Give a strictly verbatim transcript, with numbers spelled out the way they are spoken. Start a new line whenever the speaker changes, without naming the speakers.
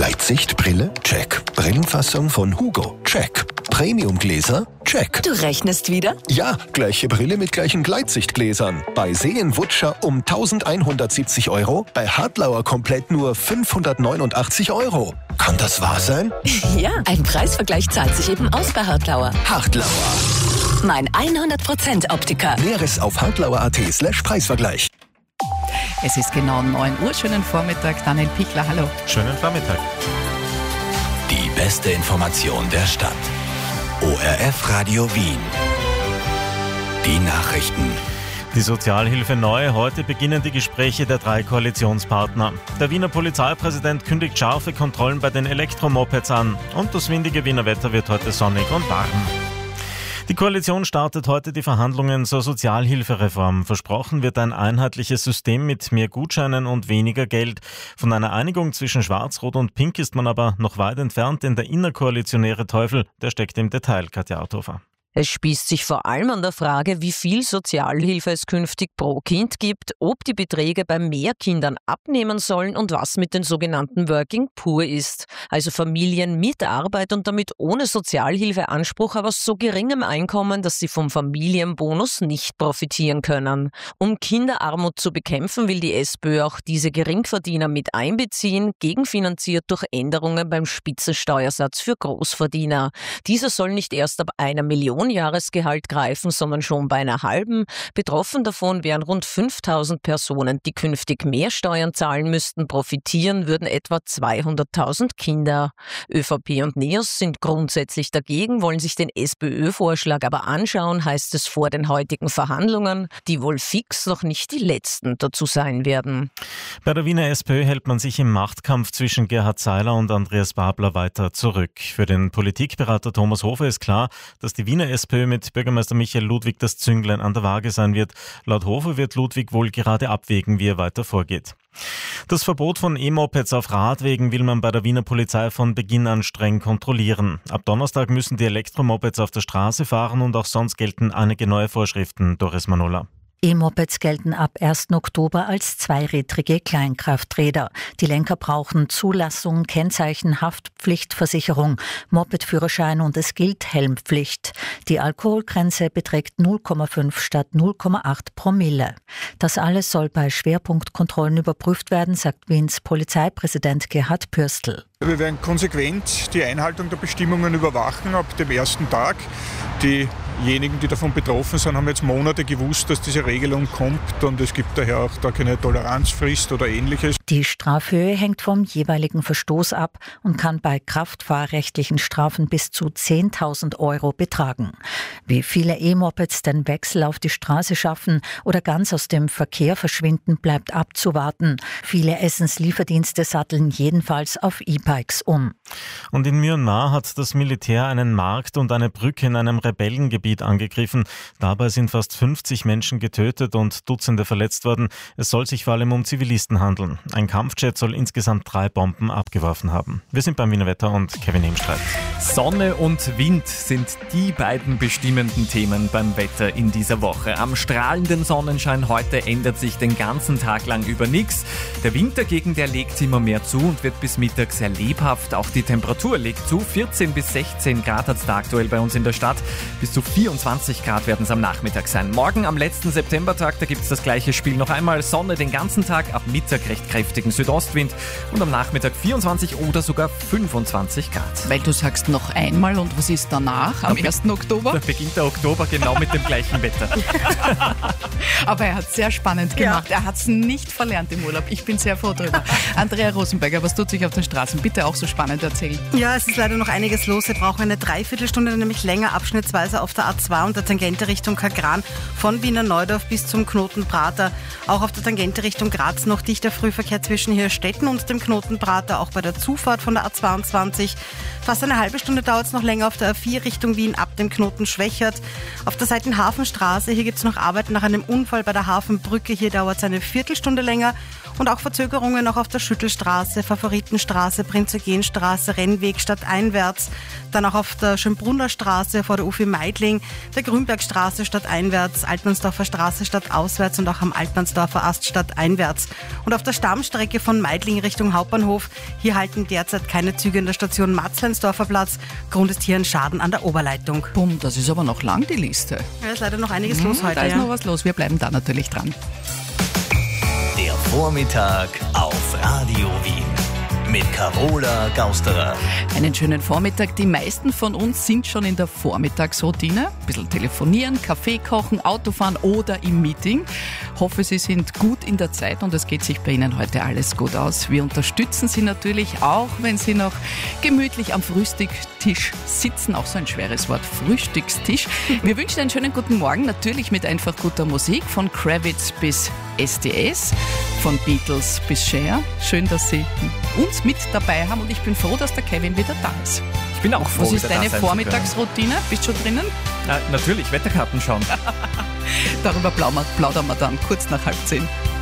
Leitsichtbrille? Check. Brillenfassung von Hugo? Check. Premiumgläser? Check.
Du rechnest wieder?
Ja, gleiche Brille mit gleichen Gleitsichtgläsern. Bei Seen-Wutscher um eintausendeinhundertsiebzig Euro, bei Hartlauer komplett nur fünfhundertneunundachtzig Euro. Kann das wahr sein?
Ja, ein Preisvergleich zahlt sich eben aus bei Hartlauer.
Hartlauer.
Mein hundert Prozent Optiker.
Näheres auf hartlauer.at slash Preisvergleich.
Es ist genau neun Uhr. Schönen Vormittag. Daniel Pichler, hallo.
Schönen Vormittag.
Die beste Information der Stadt. O R F Radio Wien. Die Nachrichten.
Die Sozialhilfe neu. Heute beginnen die Gespräche der drei Koalitionspartner. Der Wiener Polizeipräsident kündigt scharfe Kontrollen bei den Elektromopeds an. Und das windige Wiener Wetter wird heute sonnig und warm. Die Koalition startet heute die Verhandlungen zur Sozialhilfereform. Versprochen wird ein einheitliches System mit mehr Gutscheinen und weniger Geld. Von einer Einigung zwischen Schwarz, Rot und Pink ist man aber noch weit entfernt, denn der innerkoalitionäre Teufel, der steckt im Detail, Katja Arthofer.
Es spießt sich vor allem an der Frage, wie viel Sozialhilfe es künftig pro Kind gibt, ob die Beträge bei mehr Kindern abnehmen sollen und was mit den sogenannten Working Poor ist. Also Familien mit Arbeit und damit ohne Sozialhilfeanspruch, aber so geringem Einkommen, dass sie vom Familienbonus nicht profitieren können. Um Kinderarmut zu bekämpfen, will die SPÖ auch diese Geringverdiener mit einbeziehen, gegenfinanziert durch Änderungen beim Spitzensteuersatz für Großverdiener. Dieser soll nicht erst ab einer Million Jahresgehalt greifen, sondern schon bei einer halben. Betroffen davon wären rund fünftausend Personen, die künftig mehr Steuern zahlen müssten. Profitieren würden etwa zweihunderttausend Kinder. ÖVP und NEOS sind grundsätzlich dagegen, wollen sich den SPÖ-Vorschlag aber anschauen, heißt es vor den heutigen Verhandlungen, die wohl fix noch nicht die letzten dazu sein werden.
Bei der Wiener SPÖ hält man sich im Machtkampf zwischen Gerhard Seiler und Andreas Babler weiter zurück. Für den Politikberater Thomas Hofer ist klar, dass die Wiener SPÖ mit Bürgermeister Michael Ludwig das Zünglein an der Waage sein wird. Laut Hofer wird Ludwig wohl gerade abwägen, wie er weiter vorgeht. Das Verbot von E-Mopeds auf Radwegen will man bei der Wiener Polizei von Beginn an streng kontrollieren. Ab Donnerstag müssen die Elektromopeds auf der Straße fahren und auch sonst gelten einige neue Vorschriften. Doris Manola.
E-Mopeds gelten ab ersten Oktober als zweirädrige Kleinkrafträder. Die Lenker brauchen Zulassung, Kennzeichen, Haftpflichtversicherung, Mopedführerschein und es gilt Helmpflicht. Die Alkoholgrenze beträgt null Komma fünf statt null Komma acht Promille. Das alles soll bei Schwerpunktkontrollen überprüft werden, sagt Wiens Polizeipräsident Gerhard Pürstl.
Wir werden konsequent die Einhaltung der Bestimmungen überwachen ab dem ersten Tag. Diejenigen, die davon betroffen sind, haben jetzt Monate gewusst, dass diese Regelung kommt und es gibt daher auch da keine Toleranzfrist oder Ähnliches.
Die Strafhöhe hängt vom jeweiligen Verstoß ab und kann bei kraftfahrrechtlichen Strafen bis zu zehntausend Euro betragen. Wie viele E-Mopeds den Wechsel auf die Straße schaffen oder ganz aus dem Verkehr verschwinden, bleibt abzuwarten. Viele Essenslieferdienste satteln jedenfalls auf E-Bikes um.
Und in Myanmar hat das Militär einen Markt und eine Brücke in einem Rebellengebiet angegriffen. Dabei sind fast fünfzig Menschen getötet und Dutzende verletzt worden. Es soll sich vor allem um Zivilisten handeln. Ein Kampfjet soll insgesamt drei Bomben abgeworfen haben. Wir sind beim Wiener Wetter und Kevin Hemstreit.
Sonne und Wind sind die beiden bestimmenden Themen beim Wetter in dieser Woche. Am strahlenden Sonnenschein heute ändert sich den ganzen Tag lang über nichts. Der Wind dagegen, der legt immer mehr zu und wird bis Mittag sehr lebhaft. Auch die Temperatur legt zu. vierzehn bis sechzehn Grad hat es da aktuell bei uns in der Stadt. Bis zu vierundzwanzig Grad werden es am Nachmittag sein. Morgen am letzten Septembertag, da gibt es das gleiche Spiel noch einmal. Sonne den ganzen Tag, ab Mittag recht kräftigen Südostwind und am Nachmittag vierundzwanzig oder sogar fünfundzwanzig Grad.
Weil du sagst noch einmal und was ist danach, am ersten Oktober?
Da beginnt der Oktober genau mit dem gleichen Wetter.
Aber er hat es sehr spannend gemacht. Ja. Er hat es nicht verlernt im Urlaub. Ich bin sehr froh drüber. Andrea Rosenberger, was tut sich auf den Straßen? Bitte auch so spannend erzählen.
Ja, es ist leider noch einiges los. Wir brauchen eine Dreiviertelstunde, nämlich länger, abschnittsweise auf der A zwei und der Tangente Richtung Kagran von Wiener Neudorf bis zum Knoten Prater. Auch auf der Tangente Richtung Graz noch dichter Frühverkehr zwischen Hirstetten und dem Knoten Prater, auch bei der Zufahrt von der A zweiundzwanzig. Fast eine halbe Stunde dauert es noch länger auf der A vier Richtung Wien ab dem Knoten Schwächert. Auf der Seitenhafenstraße, hier gibt es noch Arbeiten nach einem Unfall bei der Hafenbrücke. Hier dauert es eine Viertelstunde länger. Und auch Verzögerungen noch auf der Schüttelstraße, Favoritenstraße, Prinz-Eugen-Straße, Rennweg stadteinwärts. Dann auch auf der Schönbrunner Straße vor der U F I Meidling, der Grünbergstraße stadteinwärts, Altmannsdorfer Straße stadtauswärts und auch am Altmannsdorfer Ast stadteinwärts. Und auf der Stammstrecke von Meidling Richtung Hauptbahnhof, hier halten derzeit keine Züge in der Station Matzleinsdorfer Platz. Grund ist hier ein Schaden an der Oberleitung.
Bumm, das ist aber noch lang, die Liste.
Ja, ist leider noch einiges
hm,
los heute.
Da ist
ja.
noch was los, wir bleiben da natürlich dran.
Der Vormittag auf Radio Wien mit Carola Gausterer.
Einen schönen Vormittag. Die meisten von uns sind schon in der Vormittagsroutine. Ein bisschen telefonieren, Kaffee kochen, Autofahren oder im Meeting. Hoffe, Sie sind gut in der Zeit und es geht sich bei Ihnen heute alles gut aus. Wir unterstützen Sie natürlich auch, wenn Sie noch gemütlich am Frühstückstisch sitzen. Auch so ein schweres Wort, Frühstückstisch. Wir wünschen einen schönen guten Morgen, natürlich mit einfach guter Musik, von Kravitz bis S D S, von Beatles bis Cher. Schön, dass Sie uns mit dabei haben und ich bin froh, dass der Kevin wieder da ist.
Ich bin auch froh,
Was ist
wieder da
deine
sein zu
Vormittagsroutine? Bist du schon drinnen?
können. Na, natürlich, Wetterkarten schauen.
Darüber plaudern wir dann kurz nach halb zehn.